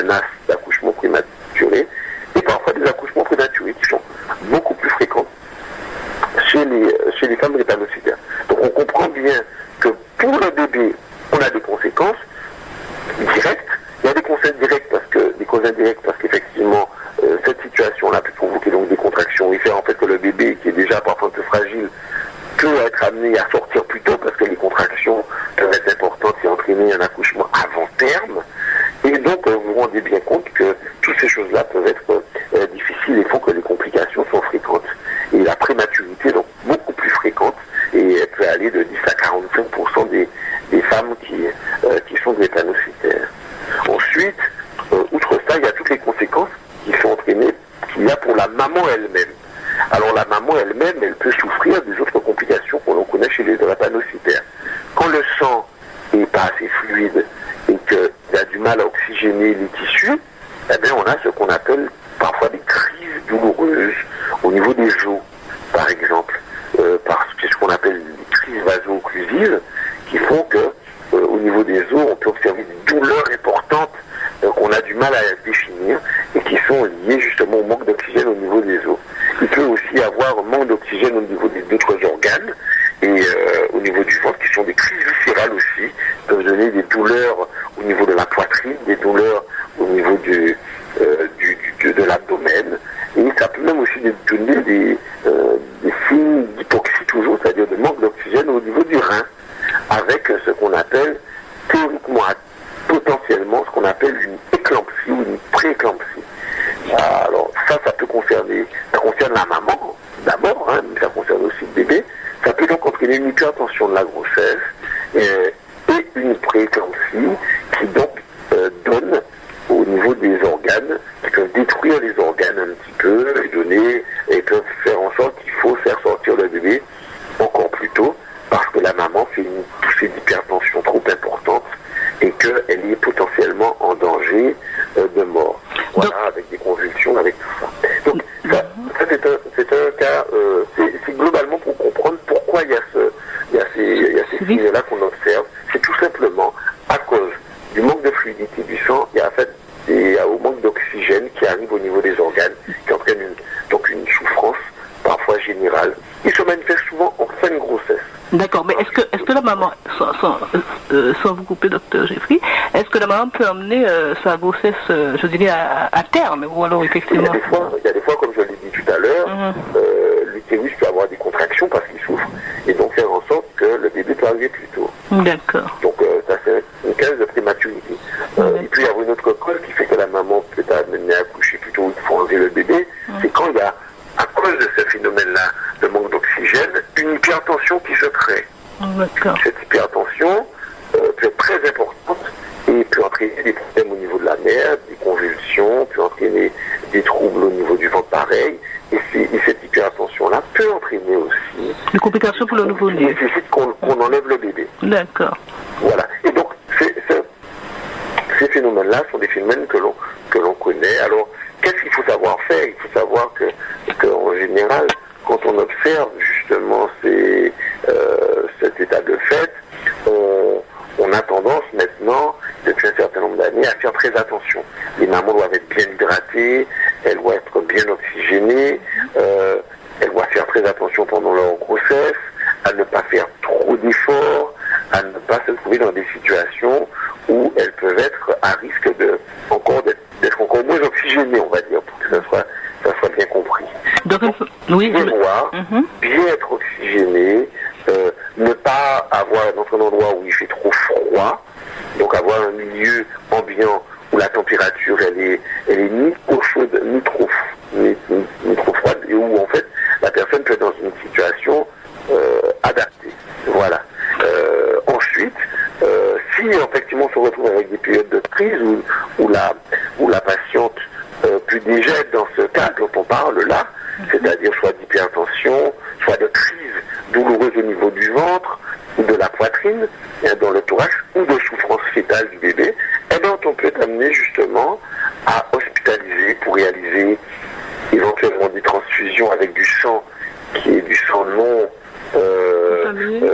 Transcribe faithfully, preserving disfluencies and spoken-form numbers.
menace d'accouchement prématuré, et parfois des accouchements prématurés qui sont beaucoup plus fréquents chez les, chez les femmes drépanocytaires. Donc on comprend bien que pour le bébé, on a des conséquences directes. Il y a des conséquences directes parce que des causes indirectes parce qu'effectivement euh, cette situation-là peut provoquer donc des contractions et faire en fait que le bébé qui est déjà parfois un peu fragile peut être amené à sortir plus tôt parce que les contractions peuvent être importantes et entraîner un accouchement avant terme. Et donc, euh, vous vous rendez bien compte que toutes ces choses-là peuvent être euh, difficiles et font que les complications sont fréquentes. Et la prématurité, donc, beaucoup plus fréquente, et elle peut aller de dix à quarante-cinq pour cent des, des femmes qui, euh, qui sont drépanocytaires. Ensuite, euh, outre ça, il y a toutes les conséquences qui sont entraînées, qu'il y a pour la maman elle-même. Alors la maman elle-même, elle peut souffrir des autres complications qu'on connaît chez les drépanocytaires. Quand le sang n'est pas assez fluide et qu'il a du mal à oxygéner les tissus, eh bien on a ce qu'on appelle parfois des crises douloureuses au niveau des os, par exemple, euh, parce que ce qu'on appelle des crises vaso-occlusives qui font que euh, au niveau des os, on peut observer des douleurs importantes euh, qu'on a du mal à définir et qui sont liées justement au manque d'oxygène au niveau des os. Il peut aussi avoir un manque d'oxygène au niveau des d'autres organes et euh, au niveau du ventre qui sont des crises viscérales aussi, peuvent donner des douleurs au niveau de la poitrine, des douleurs au niveau du, euh, du, du, de l'abdomen et ça peut même aussi donner des, euh, des signes d'hypoxie toujours, c'est-à-dire de manque d'oxygène au niveau du rein avec ce qu'on appelle théoriquement, potentiellement ce qu'on appelle une éclampsie ou une pré-éclampsie. Alors ça, ça peut concerner, ça concerne la maman d'abord, hein, mais ça concerne aussi le bébé. Ça peut donc entraîner une hypertension de la grossesse euh, et une prééclampsie qui donc euh, donne au niveau des organes, qui peuvent détruire les organes un petit peu et donner, et peuvent faire en sorte qu'il faut faire sortir le bébé encore plus tôt parce que la maman fait une poussée d'hypertension trop importante et qu'elle est potentiellement en danger euh, de mort. Voilà, donc, avec des convulsions, avec tout ça. Donc, ça, ça c'est, un, c'est un cas, euh, c'est, c'est globalement pour comprendre pourquoi il y a, ce, il y a ces, il y a ces signes-là qu'on observe. C'est tout simplement à cause du manque de fluidité du sang et en fait, et au manque d'oxygène qui arrive au niveau des organes, qui entraîne une, donc une souffrance parfois générale. Il se manifeste souvent en fin de grossesse. D'accord, mais est-ce que, est-ce que la maman, sans, sans, euh, sans vous couper, docteur Jeffrey, est-ce que la maman peut emmener euh, sa grossesse, euh, je dirais, à, à terme, ou alors effectivement... Il y a des fois, il y a des fois comme je l'ai dit tout à l'heure, mm-hmm. euh, l'utérus peut avoir des contractions parce qu'il souffre, et donc faire en sorte que le bébé peut arriver plus tôt. D'accord. Donc euh, ça c'est une case de prématurité. Euh, il peut y avoir une autre cause qui fait que la maman peut être amenée à accoucher plus tôt, il faut enlever le bébé, mm-hmm. c'est quand il y a, à cause de ce phénomène-là, de manque d'oxygène, une hypertension qui se crée. D'accord. Cette hypertension euh, peut être très importante et peut entraîner des problèmes au niveau de la mère, des convulsions, peut entraîner des troubles au niveau du ventre pareil. Et, et cette hypertension-là peut entraîner aussi des complications pour le nouveau-né. Il nécessite qu'on, qu'on enlève le bébé. D'accord. Voilà. Et donc, c'est, c'est, ces phénomènes-là sont des phénomènes que l'on, que l'on connaît. Alors, qu'est-ce qu'il faut savoir faire? Il faut savoir que, qu'en général, quand on observe justement ces, euh, cet état de fait, on, on a tendance maintenant, depuis un certain nombre d'années, à faire très attention. Les mamans doivent être bien hydratées, elles doivent être bien oxygénées, euh, elles doivent faire très attention pendant leur grossesse, à ne pas faire trop d'efforts, à ne pas se trouver dans des situations où elles peuvent être à risque de encore d'être, d'être encore moins oxygénées, on va dire, pour que ça soit, ça soit bien compris. Donc, oui, bien boire, mm-hmm. bien être oxygéné, euh, ne pas avoir dans un endroit où il fait trop froid, donc avoir un milieu ambiant où la température elle est, elle est ni trop chaude ni trop, ni, ni, ni trop froide et où en fait la personne peut être dans une situation euh, adaptée. Voilà. Euh, ensuite, euh, si effectivement on se retrouve avec des périodes de crise où, où, la, où la patiente euh, peut déjà être dans ce cas dont on parle là, c'est-à-dire soit d'hypertension, soit de crise douloureuse au niveau du ventre ou de la poitrine, dans le thorax,